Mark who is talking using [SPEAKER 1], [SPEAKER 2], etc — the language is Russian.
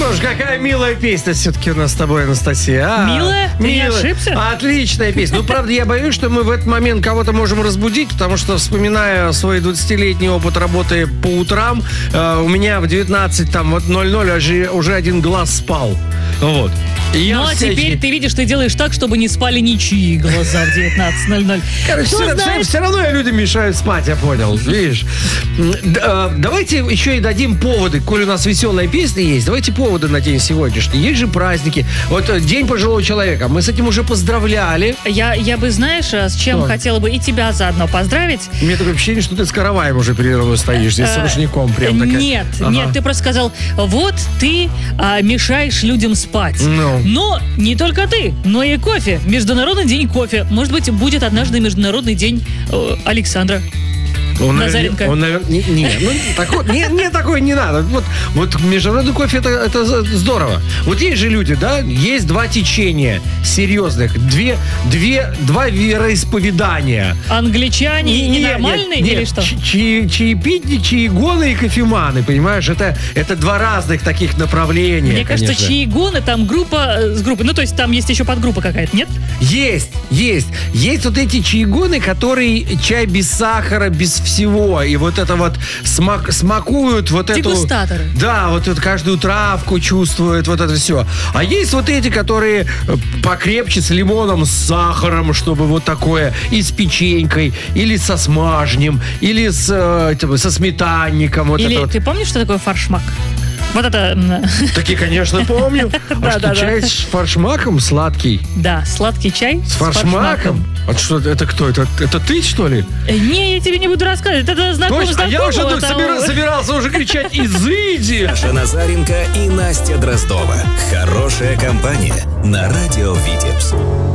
[SPEAKER 1] что ж, какая милая песня все-таки у нас с тобой, Анастасия.
[SPEAKER 2] Милая? Ты не ошибся?
[SPEAKER 1] Отличная песня. Ну, правда, я боюсь, что мы в этот момент кого-то можем разбудить, потому что, вспоминая свой 20-летний опыт работы по утрам, у меня в 19, там, вот 00 уже один глаз спал. Вот.
[SPEAKER 2] Ну, а теперь ты видишь, ты делаешь так, чтобы не спали ничьи глаза в 19:00.
[SPEAKER 1] Короче, все равно я людям мешаю спать, я понял. Видишь? Давайте еще и дадим поводы. Коль у нас веселая песня есть, давайте поводы на день сегодняшний. Есть же праздники. Вот День пожилого человека. Мы с этим уже поздравляли.
[SPEAKER 2] Я бы, знаешь, с чем хотела бы и тебя заодно поздравить.
[SPEAKER 1] У меня такое ощущение, что ты с караваем уже передо мной стоишь. Здесь с ручником прям такая.
[SPEAKER 2] Нет, ты просто сказал, вот ты мешаешь людям спать. Но не только ты, но и кофе. Международный день кофе. Может быть, будет однажды Международный день Александра Назаренко.
[SPEAKER 1] Нет, такой не надо. Вот международный кофе это здорово. Вот есть же люди, да, есть два течения серьезных, два вероисповедания.
[SPEAKER 2] Англичане и нормальные или что?
[SPEAKER 1] Чаепитие, чаегоны и кофеманы, понимаешь? Это два разных таких направления.
[SPEAKER 2] Мне кажется, чаегоны там группа с группой. Ну, то есть там есть еще подгруппа какая-то, нет?
[SPEAKER 1] Есть. Есть вот эти чаегоны, которые чай без сахара, без всего. И вот это вот смакуют вот эту...
[SPEAKER 2] Дегустаторы.
[SPEAKER 1] Да, вот эту каждую травку чувствуют, вот это все. А есть вот эти, которые покрепче, с лимоном, с сахаром, чтобы вот такое, и с печенькой, или со смажнем, или со сметанником. Вот
[SPEAKER 2] или
[SPEAKER 1] это
[SPEAKER 2] ты помнишь, что такое фаршмак? Вот это...
[SPEAKER 1] Таки, конечно, помню. Чай с фаршмаком сладкий?
[SPEAKER 2] Да, сладкий чай
[SPEAKER 1] с фаршмаком. А что, это кто? Это ты, что ли?
[SPEAKER 2] Не, я тебе не буду рассказывать. Это знакомый.
[SPEAKER 1] А я уже собирался уже кричать: изыди!
[SPEAKER 3] Саша Назаренко и Настя Дроздова. Хорошая компания на радио Витебск.